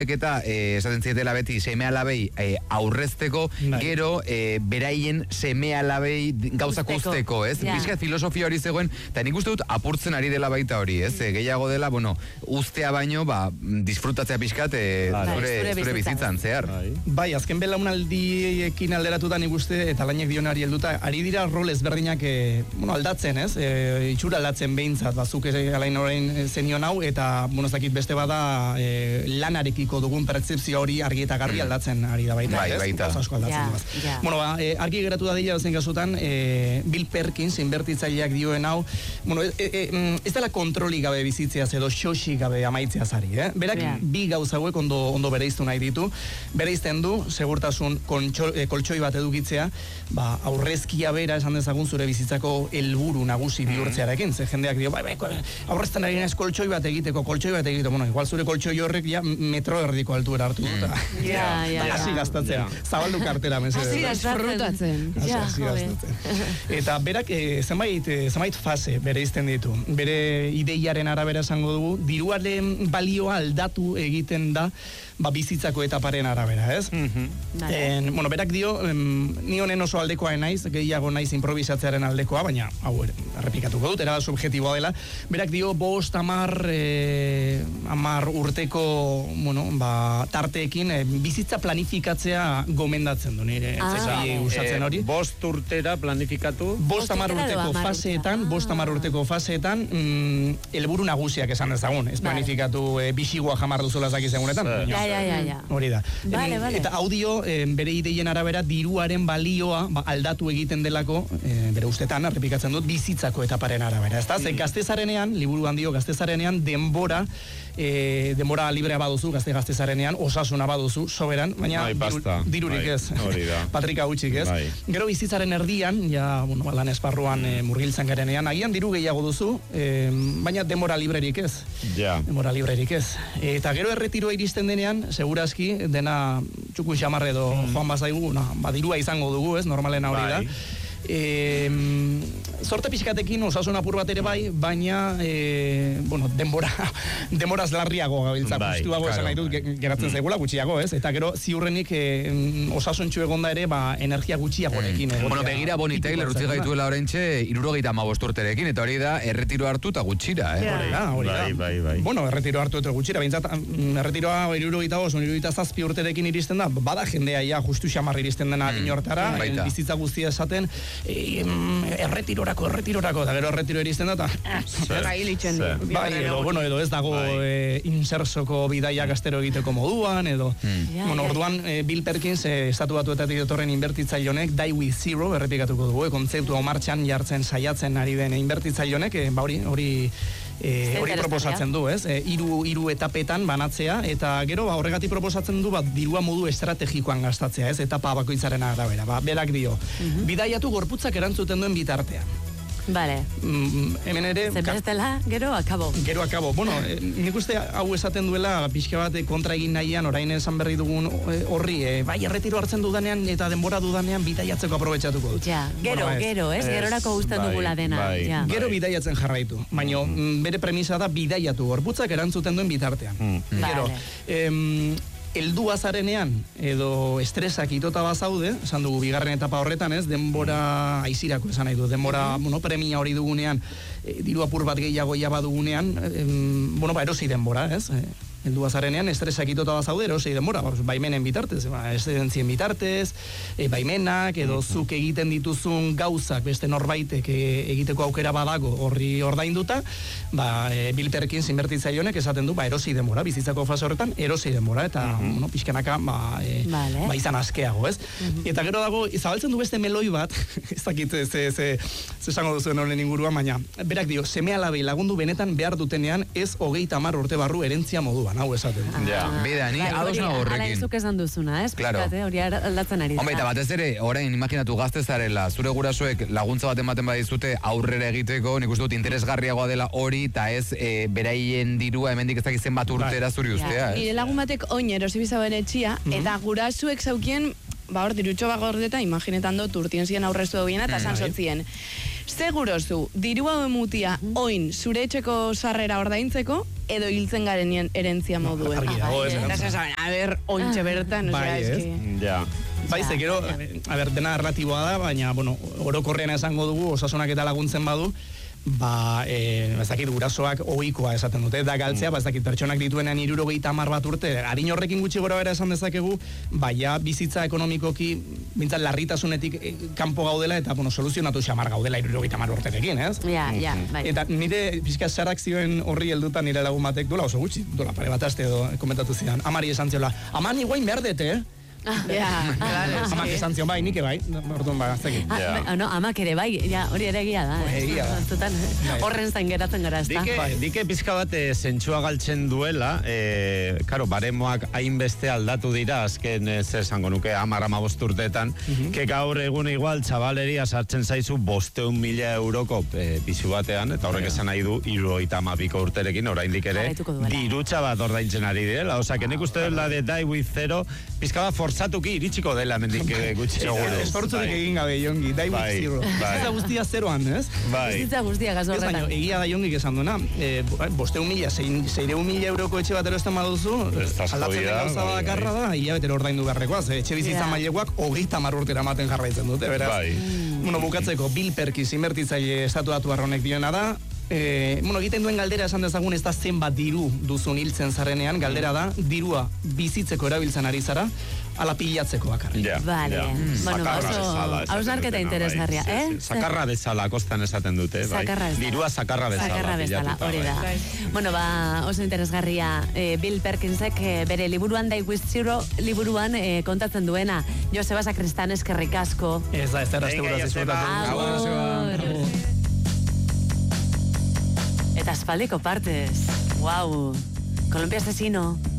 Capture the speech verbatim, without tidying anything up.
eta eh, esaten zietela beti seme alabei eh, aurrezteko, Dai. gero eh, beraien seme alabei gauzak usteko, ez? Ja. Bizkat filosofia hori zegoen, eta nik uste dut apurtzen ari dela baita hori, ez? Mm. Gehiago dela, bueno, ustea baino, ba, disfrutatzea pixkat eh, bai. zure, zure, zure bizitzan, zehar. Bai, bai azken belaunaldiekin alderatuta nik uste, eta lainek dionari helduta, ari dira rol ezberdinak eh, bueno, aldatzen, ez? E, itxura aldatzen behintzat, bazuk alain orain zenion hau, eta, bueno, ez dakit beste bada e, lanarekiko dugun pertzepzio hori argi eta garbi aldatzen ari da baita, bai, ez? Baita. Asko aldatzen ja, ja. Bueno, ba, e, argi geratu da dira zen kasutan, e, Bill Perkins, inbertitzaileak dioen hau, bueno, e, e, ez dela kontroli gabe bizitzeaz edo xoxi gabe amaitzeaz ari, eh? Berak yeah. bi gauza hauek ondo, ondo bereiztu nahi ditu, bereizten du, segurtasun kontxo, e, koltsoi bat edukitzea, ba, aurrezkia bera esan dezagun zure bizitzako helburu nagusi bihurtzearekin, ze jendeak dio, bai, bai, aurrezten ari naiz koltsoi bat egiteko, koltsoi bat egiteko, bueno, igual zure koltsoi horrek ja metro erdiko altuera hartu dut. Ja, ja, ja. Asi gastatzen, zabaldu kartera, mesedez. Asi gastatzen. Ja, asi gastatzen. Eta berak, e, zenbait, e, zenbait fase bere izten ditu. Bere ideiaren arabera esango dugu, diruaren balioa aldatu egiten da, ba, bizitzako etaparen arabera, ez? Mm-hmm. en, bueno, berak dio, em, ni honen oso aldekoa naiz, gehiago naiz improvisatzearen aldekoa, baina, hau, errepikatuko dut, era subjetiboa dela, berak dio, bost, amar, e, amar urteko, bueno, ba, tarteekin, e, bizitza planifikatzea gomendatzen du, nire, ah, zesai usatzen hori. Eh, bost urtera planifikatu? Bost, amar urteko faseetan, ah. bost, amar urteko faseetan, mm, helburu nagusiak esan dezagun, ez planifikatu e, bisigua jamar duzula zaki zegunetan. Ja, ja, ja, ja. Hori da. Vale, vale. Eta audio, e, bere ideien arabera, diruaren balioa, ba, aldatu egiten delako, e, bere ustetan, errepikatzen dut, bizitzako etaparen arabera. Ez da, ze gaztezarenean, liburuan dio, gaztezarenean, denbora, e, denbora librea baduzu, gazte gaztezarenean, osasuna baduzu, soberan, baina bai, diru, dirurik bai, ez. Patrika gutxik ez. Bai. Gero bizitzaren erdian, ja, bueno, lan esparruan e, murgiltzen garenean, agian diru gehiago duzu, e, baina denbora librerik ez. Ja. Denbora librerik ez. Eta gero erretiroa iristen denean, segurazki, dena txuku xamarre edo mm. joan bazaigu, na, ba, dirua izango dugu, ez, normalena hori da. Bai. E, sorte pixkatekin osasun apur bat ere bai, baina e, bueno, denbora denboraz larriago gabiltza, bai, justuago claro, esan nahi dut geratzen zaigula gutxiago, ez? Eta gero ziurrenik e, osasuntxu egonda ere, ba, energia gutxiagorekin. Mm. Bueno, begira Bonnie Tyler utzi gaituela oraintxe hirurogeita hamabost urterekin, eta hori da erretiro hartu eta gutxira, eh? Hori da, hori da. Bai, bai, bai. Bueno, erretiro hartu eta gutxira, behintzat, erretiroa hirurogeita bost, hirurogeita zazpi urterekin iristen da, bada jendea ja justu xamar iristen dena mm. inortara, mm. bizitza guztia esaten, E, erretirorako, erretirorako, eta gero erretiro iristen da, eta bai, edo, bueno, edo ez dago e, insersoko bidaia gaztero egiteko moduan, edo, mm. bueno, orduan, e, Bill Perkins, e, estatu batuetatik datorren inbertitzailonek, Die with Zero, errepikatuko dugu, e, kontzeptua martxan jartzen, saiatzen ari den inbertitzailonek, e, ba hori, hori, E, hori proposatzen du, ez? E, iru, iru etapetan banatzea, eta gero ba, horregatik proposatzen du, ba, dirua modu estrategikoan gastatzea, ez? Etapa bakoitzaren arabera, ba, berak dio. Mm-hmm. Bidaiatu gorputzak erantzuten duen bitartean. Vale. Mm, hemen ere... Zenbestela, gero akabo. Gero akabo. Bueno, eh, nik uste hau esaten duela, pixka bat kontra egin nahian, orain esan berri dugun horri, eh, bai, erretiro hartzen dudanean eta denbora dudanean bidaiatzeko aprobetxatuko dut. Ja, gero, bueno, gero, ez? Gerorako usten bai, dugula dena. Bai, ja. Gero bidaiatzen jarraitu. Baina mm. bere premisa da bidaiatu gorputzak erantzuten duen bitartean. Mm. Gero, em, heldu azarenean, edo estresak itota bazaude, esan dugu bigarren etapa horretan, ez, denbora aizirako esan nahi du, denbora, mm-hmm. bueno, premia hori dugunean, e, diru apur bat gehiago jaba dugunean, e, bueno, ba, erosi denbora, ez, e, heldu azarenean, estresak itota bazaude, erosi denbora, ba, baimenen bitartez, ba, estedentzien bitartez, e, baimenak, edo mm-hmm. zuk egiten dituzun gauzak, beste norbaitek e, egiteko aukera badago horri ordainduta, ba, e, Bill Perkins inbertitzaionek esaten du, ba, erosi denbora, bizitzako fase horretan, erosi denbora, eta, mm-hmm. bueno, pixkanaka, ba, e, vale. ba, izan askeago, ez? Mm-hmm. Eta gero dago, zabaltzen du beste meloi bat, ez dakit, ze, ze, ze esango duzuen horren inguruan, baina, berak dio, seme alabei lagundu benetan behar dutenean, ez hogeita hamar urte barru erentzia moduan, hau esaten. Ah, ja, bida, ni ados nago horrekin. Ala ezuk esan duzuna, ez? Claro. Hori aldatzen ari da. Hombre, eta batez ere, orain, imaginatu gaztezarela, zure gurasoek laguntza bat ematen badizute aurrera egiteko, nik uste dut interesgarriagoa dela hori, eta ez e, beraien dirua hemendik ez dakiz zenbat urtera zuri ustea, ez? Nire lagun batek oin erosi bizauen etxia, mm-hmm. eta gurasuek zaukien, ba hor, dirutxo bagordeta, imaginetan dut urtien ziren aurreztu duena, eta mm, sansotzien. Segurozu, dirua emutia oin zure etxeko sarrera ordaintzeko, edo hiltzen garenien erentzia moduen. Argi dago, ez Eta esan, a ber, ontxe bertan, Bai, ez? Ja. Bai, ze gero, a ber, dena erlatiboa da, baina, bueno, orokorrean esango dugu, osasunak eta laguntzen badu, ba, e, ez dakit, gurasoak ohikoa esaten dute, da galtzea, ba, ez dakit, pertsonak dituenean hirurogeita hamar bat urte, adin horrekin gutxi gora bera esan dezakegu, ba, ja, bizitza ekonomikoki, bintzat, larritasunetik e, kanpo gaudela, eta, bueno, soluzionatu xamar gaudela hirurogeita hamar urterekin, ez? Ja, ja, bai. Eta nire, pixka, sarak zioen horri helduta nire lagun batek, duela oso gutxi, duela pare bat aste edo komentatu zidan, amari esan ziola, aman iguain behar dete, eh? Ja, claro, Amak esan zion, bai, nike bai, orduan ba, ez dakit. Ah, no, amak ere bai, ja, hori ere egia da. Hori egia da. Zutan, horren zain geratzen gara, ez da. Dike, dike pizka bat e, zentsua galtzen duela, e, karo, baremoak hainbeste aldatu dira, azken e, zer esango nuke, amar amabost urteetan, ke gaur egun igual, txabaleria sartzen zaizu bosteun mila euroko e, pisu batean, eta horrek esan nahi du, hirurogeita hamabiko urterekin, oraindik ere, dirutza bat ordaintzen ari direla, oza, que nik uste dela de Die With Zero, pizka bat forzatuki iritsiko dela mendik gutxi seguro. Esfortzurik egin gabe, Jongi, Die With Zero. Bizitza guztia zeroan, ez? Bizitza guztia gazo horretan. Ez baino, egia da Jongik esan duena, e, bosteun mila, zeireun mila euroko etxe bat erosten baduzu, aldatzen den gauza bakarra da, hilabetero ordaindu beharrekoa, ze etxe bizitza mailekoak hogeita hamar urtera ematen jarraitzen dute, beraz. Bueno, bukatzeko, Bill Perkins inbertitzaile estatuatu arronek diona da, E, bueno, egiten duen galdera esan dezagun ez da zenbat diru duzun hiltzen zarenean, galdera da, dirua bizitzeko erabiltzen ari zara, ala pilatzeko bakarrik. Ja, vale. ja. Bueno, oso hausnarketa interesgarria, bai, eh? Sí, sí. Sakarra bezala, kostan esaten dute, bai. Sakarra bezala. Dirua sakarra bezala. Sakarra bezala, hori da. Bai. Bueno, ba, oso interesgarria, eh, Bill Perkinsek eh, bere liburuan Die With Zero liburuan eh, kontatzen duena. Joseba Sakristán eskerrik asko. Ez da, ez da, errazte buraz Agur. Eta aspaldiko partez. Wow. Colombia Asesino.